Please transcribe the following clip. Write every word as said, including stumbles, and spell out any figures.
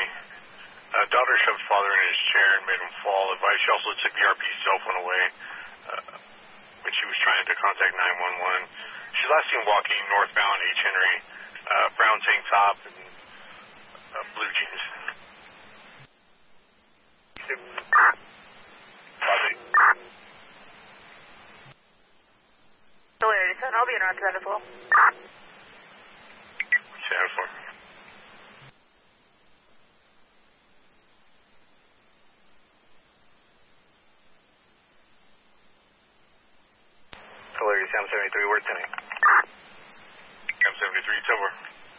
twenty. Uh, daughter shoved father in his chair and made him fall. Advice, she also took the R P's cell phone away uh, when she was trying to contact nine one one. She's last seen walking northbound H. Henry, uh, brown tank top and uh, blue jeans. Hilarious. I'll be around to that as well. seven four. Hilarious, M seventy-three, where's tonight? M seventy-three, ten four.